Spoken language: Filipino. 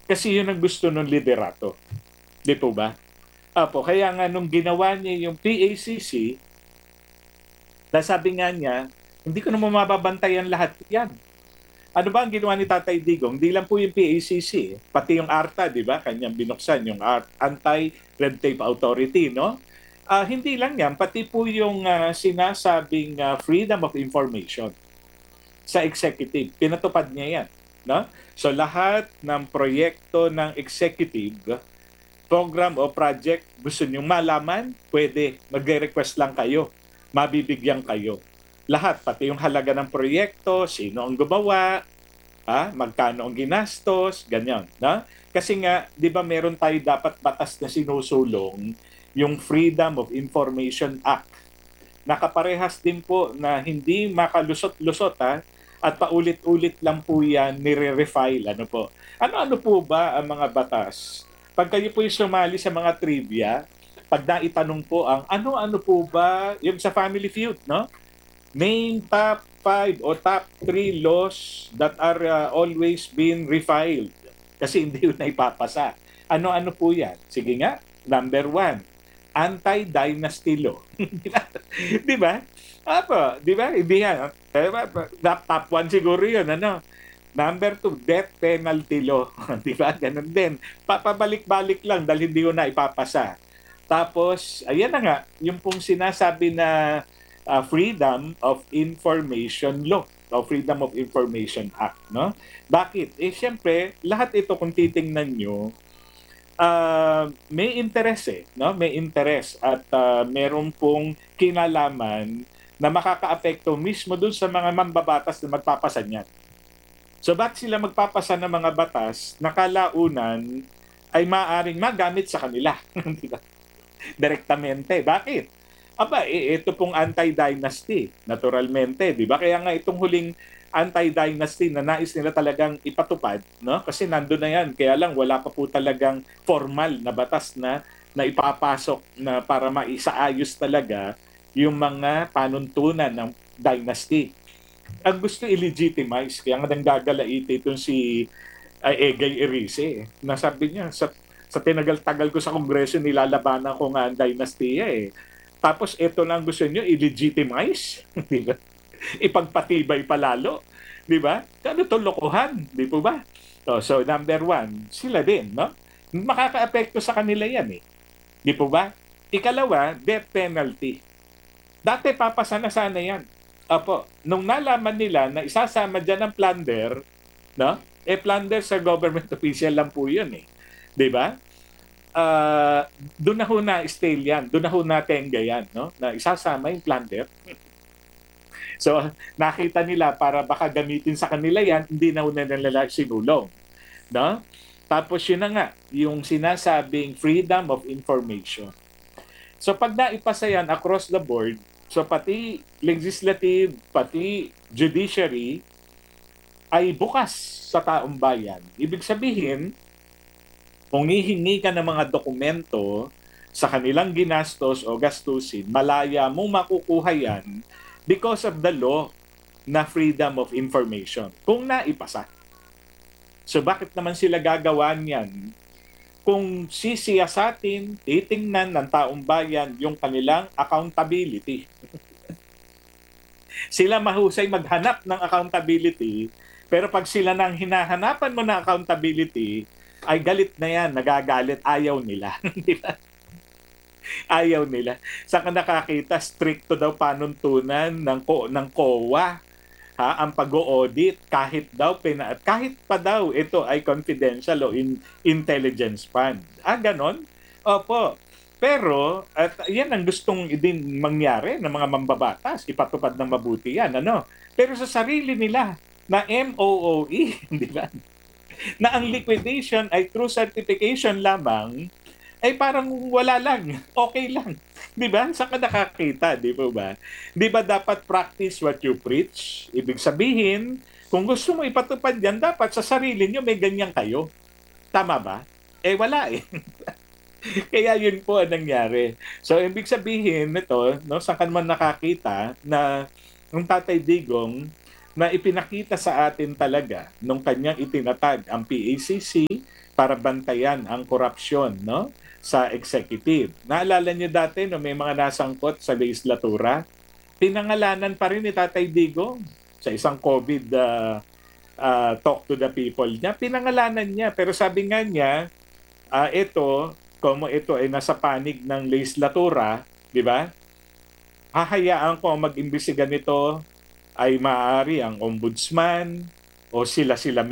Kasi yun ang gusto ng liderato. Di po ba? Apo, kaya nga nung ginawa niya yung PACC, sabi nga niya, hindi ko naman mababantayan lahat yan. Ano ba ang ginawa ni Tatay Digong? Hindi lang po yung PACC, pati yung ARTA, di ba? Kanyang binuksan, yung Anti-Red Tape Authority, no? Hindi lang yan, pati po yung sinasabing freedom of information sa executive. Pinatupad niya yan. No? So lahat ng proyekto ng executive, program o project, gusto niyong malaman, pwede. Magre-request lang kayo. Mabibigyan kayo. Lahat, pati yung halaga ng proyekto, sino ang gumawa, magkano ang ginastos, ganyan. No? Kasi nga, di ba meron tayo dapat batas na sinusulong, yung Freedom of Information Act. Nakaparehas din po na hindi makalusot-lusot at paulit-ulit lang po yan nire-refile. Ano po? Ano-ano po ba ang mga batas? Pag kayo po yung sumali sa mga trivia, pag naitanong po ang ano-ano po ba, yung sa Family Feud, no? Name top 5 o top 3 laws that are always been refiled. Kasi hindi yun na ipapasa. Ano-ano po yan? Sige nga, number 1, anti-dynasty law. Di ba? Apo, di ba? Hindi yan. Top 1 siguro yun, ano? Number 2, death penalty law. Di ba? Ganun din. Papabalik-balik lang dahil hindi ko na ipapasa. Tapos, ayan na nga, yung pong sinasabi na Freedom of Information Law o Freedom of Information Act. No? Bakit? Siyempre, lahat ito kung titingnan nyo, may interest no? May interest at meron pong kinalaman na makakaapekto mismo dun sa mga mambabatas na magpapasa niyan. So bakit sila magpapasa ng mga batas na kalaunan ay maaring magamit sa kanila? Direktamente. Bakit? Ito pong anti-dynasty, naturalmente, di ba? Kaya nga itong huling anti-dynasty na nais nila talagang ipatupad, no? Kasi nandoon na yan, kaya lang wala pa po talagang formal na batas na ipapasok na para maisaayos talaga yung mga panuntunan ng dynasty. Ang gusto i-legitimize, kaya nga nang gagalaiti itong si Egay Erice, nasabi niya, sa tinagal-tagal ko sa Kongreso, nilalabanan ko nga ang dynastiya Tapos ito lang gusto niyo i-legitimize, di ba? Ipagpatibay palalo, di ba? Ano to, lokohan, di po ba? So number 1, sila din, no? Makakaapekto sa kanila yan Di po ba? Ikalawa, death penalty. Dati papasa na sana yan. Opo, nung nalaman nila na isasama dyan ang plunder, no? Plunder sa government official lang po yun Di ba? Doon na ho na stale yan. Doon na ho na tenga yan, no? Na isasama yung plunder. So, nakita nila para baka gamitin sa kanila yan, hindi na ho na nila sinulong. No? Tapos yun na nga, yung sinasabing freedom of information. So, pag naipasa yan across the board, so pati legislative, pati judiciary, ay bukas sa taong bayan. Ibig sabihin, kung hihingi ka ng mga dokumento sa kanilang ginastos o gastusin, malaya mong makukuha yan because of the law na freedom of information. Kung naipasa. So bakit naman sila gagawa niyan? Kung sisiyasatin, titingnan ng taong bayan yung kanilang accountability. Sila mahusay maghanap ng accountability, pero pag sila nang hinahanapan mo ng accountability, ay galit na yan, nagagalit, ayaw nila. Ayaw nila. Saan ka nakakita, stricto daw panuntunan ng COA, ang pag-audit, kahit pa daw ito ay confidential o intelligence fund. Ganon? Opo. Pero, at yan ang gustong din mangyari ng mga mambabatas, ipatupad ng mabuti yan, ano? Pero sa sarili nila, na MOOE, di ba? Na ang liquidation ay through certification lamang, ay parang wala lang, okay lang. Di ba? Saan ka nakakita, di ba? Di ba dapat practice what you preach? Ibig sabihin, kung gusto mo ipatupad yan, dapat sa sarili nyo may ganyan kayo. Tama ba? Wala Kaya yun po ang nangyari. So, ibig sabihin nito, no, saan ka naman nakakita na ng Tatay Digong na ipinakita sa atin talaga nung kanyang itinatag ang PACC, para bantayan ang korupsyon, no, sa executive. Naalala niyo dati no may mga nasangkot sa legislatura, pinangalanan pa rin ni Tatay Digong sa isang COVID talk to the people niya. Pinangalanan niya pero sabi nga niya, ito, como ito ay nasa panig ng legislatura, di ba? Hahayaan ko ang mag-imbestiga nito ay maaari ang ombudsman o sila-sila